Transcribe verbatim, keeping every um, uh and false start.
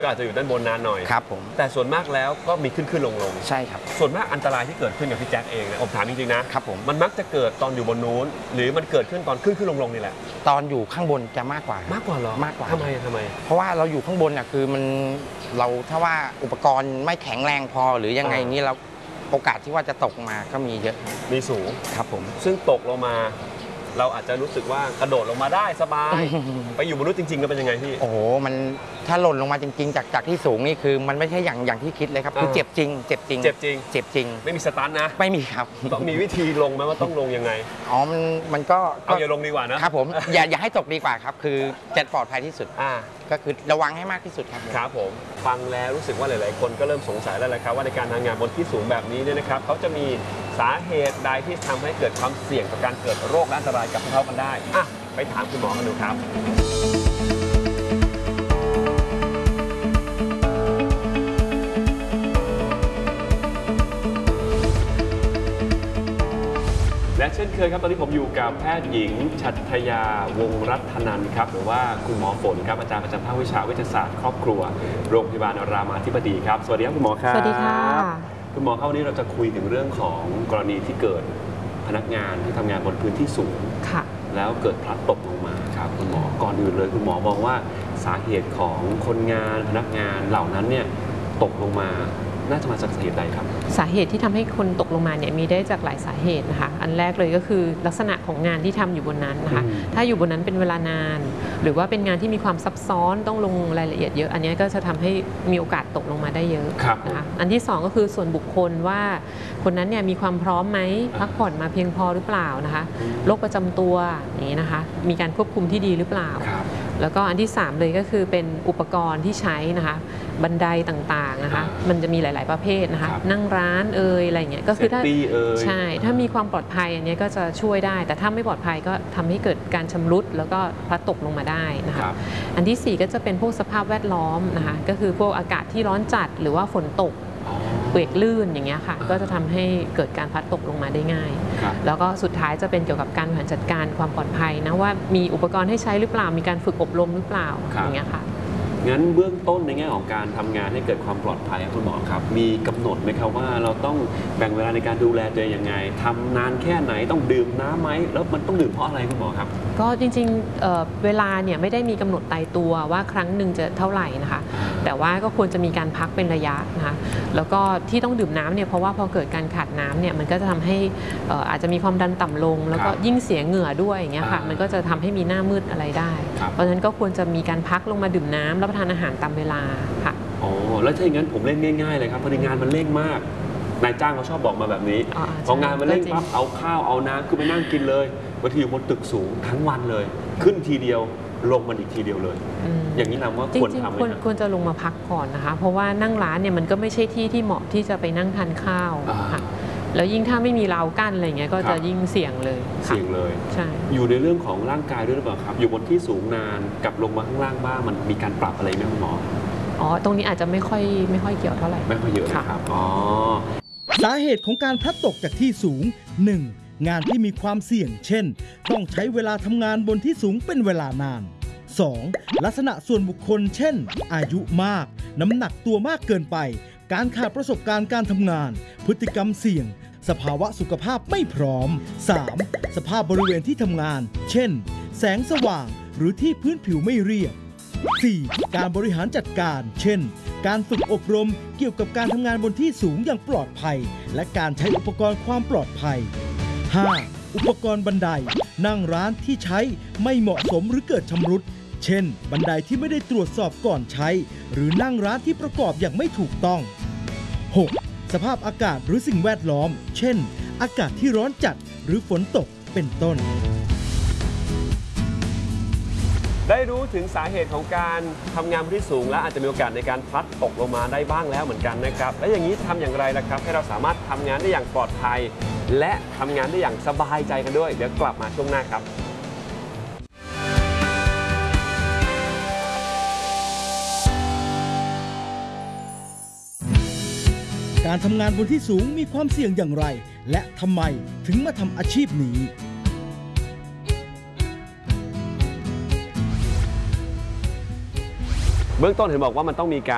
ก็อาจจะอยู่ด้านบนนานหน่อยครับผมแต่ส่วนมากแล้วก็มีขึ้นขึ้นลงลงใช่ครับส่วนมากอันตรายที่เกิดขึ้นกับพี่แจ็คเองนะผมถามจริงๆนะครับผมมันมักจะเกิดตอนอยู่บนนู้นหรือมันเกิดขึ้นตอนขึ้นขึ้นลงลงนี่แหละตอนอยู่ข้างบนจะมากกว่ามากกว่าหรอมากกว่าทำไมทำไมเพราะว่าเราอยู่ข้างบนอ่ะคือมันเราถ้าว่าอุปกรณ์ไม่แข็งแรงพอหรือยังไงนี่เราโอกาสที่ว่าจะตกมาก็มีเยอะมีสูงครับผมซึ่งตกลงมาเราอาจจะรู้สึกว่ากระโดดลงมาได้สบายไปอยู่บนนู้นจริงๆก็เป็นยังไงพี่โอ้โหมันถ้าหล่นลงมาจริงๆจากจากที่สูงนี่คือมันไม่ใช่อย่างอย่างที่คิดเลยครับคือเจ็บจริงเจ็บจริงเจ็บจริงเจ็บจริงไม่มีสตันนะไม่มีครับต้องมีวิธีลงไหมว่าต้องลงยังไงอ๋อมันมันก็เอาอย่าลงดีกว่านะครับผมอย่าอย่าให้ตกดีกว่าครับคือจะปลอดภัยที่สุดอ่าก็คือระวังให้มากที่สุดครับครับผมฟังแล้วรู้สึกว่าหลายๆคนก็เริ่มสงสัยแล้วแหละครับว่าในการทำงานบนที่สูงแบบนี้เนี่ยนะครับเขาจะมีสาเหตุใดที่ทำให้เกิดความเสี่ยงต่อการเกิดโรคและอันตรายกับพวกเขากันได้อ่ะไปถามคุณหมอกันดูครับและเช่นเคยครับตอนนี้ผมอยู่กับแพทย์หญิงชัตยาวงศ์รัตนันท์ครับหรือว่าคุณหมอฝนครับอาจารย์ประจำภาควิชาเวชศาสตร์ครอบครัวโรงพยาบาลรามาธิบดีครับสวัสดีครับคุณหมอครับสวัสดีค่ะคุณหมอครับวันนี้เราจะคุยถึงเรื่องของกรณีที่เกิดพนักงานที่ทำงานบนพื้นที่สูงค่ะแล้วเกิดพลัดตกลงมาครับคุณหมอก่อนอื่นเลยคุณหมอมองว่าสาเหตุของคนงานพนักงานเหล่านั้นเนี่ยตกลงมาน่าจะมาจากสาเหตุใดครับสาเหตุที่ทำให้คนตกลงมาเนี่ยมีได้จากหลายสาเหตุนะคะอันแรกเลยก็คือลักษณะของงานที่ทำอยู่บนนั้นนะคะถ้าอยู่บนนั้นเป็นเวลานานหรือว่าเป็นงานที่มีความซับซ้อนต้องลงรายละเอียดเยอะอันนี้ก็จะทำให้มีโอกาสตกลงมาได้เยอะนะคะอันที่สองก็คือส่วนบุคคลว่าคนนั้นเนี่ยมีความพร้อมไหมพักผ่อนมาเพียงพอหรือเปล่านะคะโรคประจำตัวอย่างนี้นะคะมีการควบคุมที่ดีหรือเปล่าแล้วก็อันที่สามเลยก็คือเป็นอุปกรณ์ที่ใช้นะคะบันไดต่างๆนะคะมันจะมีหลายๆประเภทนะคะนั่งร้านเอ่ยอะไรเงี้ยก็คือถ้าใช่ถ้ามีความปลอดภัยอันนี้ก็จะช่วยได้แต่ถ้าไม่ปลอดภัยก็ทำให้เกิดการชำรุดแล้วก็พลัดตกลงมาได้นะคะอันที่สี่ก็จะเป็นพวกสภาพแวดล้อมนะคะก็คือพวกอากาศที่ร้อนจัดหรือว่าฝนตกเปียกลื่นอย่างเงี้ยค่ะก็จะทำให้เกิดการพลัดตกลงมาได้ง่ายแล้วก็สุดท้ายจะเป็นเกี่ยวกับการบริหารจัดการความปลอดภัยนะว่ามีอุปกรณ์ให้ใช้หรือเปล่ามีการฝึกอบรมหรือเปล่าอย่างเงี้ยค่ะงั้นเบื้องต้นในแง่ของการทำงานให้เกิดความปลอดภัยคุณหมอครับมีกำหนดไหมครับว่าเราต้องแบ่งเวลาในการดูแลตัวเองยังไงทำนานแค่ไหนต้องดื่มน้ำไหมแล้วมันต้องดื่มเพราะอะไรคุณหมอครับก็จริงๆ เ, เวลาเนี่ยไม่ได้มีกำหนดตายตัวว่าครั้งหนึ่งจะเท่าไหร่นะคะแต่ว่าก็ควรจะมีการพักเป็นระยะนะคะแล้วก็ที่ต้องดื่มน้ำเนี่ยเพราะว่าพอเกิดการขาดน้ำเนี่ยมันก็จะทำให้อาจจะมีความดันต่ำลงแล้วก็ยิ่งเสียเหงื่อด้วยอย่างเงี้ยค่ะมันก็จะทำให้มีหน้ามืดอะไรได้เพราะฉะนั้นก็ควรจะมีการพักลงมาดื่มน้ำรับประทานอาหารตามเวลาค่ะอ๋อแล้วถ้าอย่างนั้นผมเล่นง่ายๆเลยครับพอดีงานมันเร่งมากนายจ้างเขาชอบบอกมาแบบนี้พองานมันเร่งปั๊บเอาข้าวเอาน้ำคือไปนั่งกินเลยบางทีอยู่บนตึกสูงทั้งวันเลยขึ้นทีเดียวลงมันอีกทีเดียวเลยอย่างนี้เราว่าควรทำไหมควรควรจะลงมาพักก่อนนะคะเพราะว่านั่งร้านเนี่ยมันก็ไม่ใช่ที่ที่เหมาะที่จะไปนั่งทานข้าวค่ะแล้วยิ่งถ้าไม่มีราวกั้นอะไรเงี้ยก็จะยิ่งเสี่ยงเลยเสี่ยงเลยใช่อยู่ในเรื่องของร่างกายด้วยหรือเปล่าครับอยู่บนที่สูงนานกับลงมาข้างล่างบ้างมันมีการปรับอะไรไหมคุณหมออ๋อตรงนี้อาจจะไม่ค่อยไม่ค่อยเกี่ยวเท่าไหร่ไม่ค่อยเยอะนะครับอ๋อสาเหตุของการพลัดตกจากที่สูง หนึ่ง งานที่มีความเสี่ยงเช่นต้องใช้เวลาทำงานบนที่สูงเป็นเวลานาน สอง ลักษณะส่วนบุคคลเช่นอายุมากน้ำหนักตัวมากเกินไปการขาดประสบการณ์การทำงานพฤติกรรมเสี่ยงสภาวะสุขภาพไม่พร้อม สาม สภาพบริเวณที่ทำงานเช่นแสงสว่างหรือที่พื้นผิวไม่เรียบ สี่ การบริหารจัดการเช่นการฝึกอบรมเกี่ยวกับการทำงานบนที่สูงอย่างปลอดภัยและการใช้อุปกรณ์ความปลอดภัย ห้า อุปกรณ์บันไดนั่งร้านที่ใช้ไม่เหมาะสมหรือเกิดชำรุดเช่นบันไดที่ไม่ได้ตรวจสอบก่อนใช้หรือนั่งร้านที่ประกอบอย่างไม่ถูกต้อง หก สภาพอากาศหรือสิ่งแวดล้อมเช่นอากาศที่ร้อนจัดหรือฝนตกเป็นต้นได้รู้ถึงสาเหตุของการทำงานบนที่สูงและอาจจะมีโอกาสในการพลัดตกลงมาได้บ้างแล้วเหมือนกันนะครับและอย่างนี้ทำอย่างไรล่ะครับให้เราสามารถทำงานได้อย่างปลอดภัยและทำงานได้อย่างสบายใจกันด้วยเดี๋ยวกลับมาช่วงหน้าครับการทำงานบนที่สูงมีความเสี่ยงอย่างไรและทำไมถึงมาทำอาชีพนี้เบื้องต้นเห็นบอกว่ามันต้องมีการ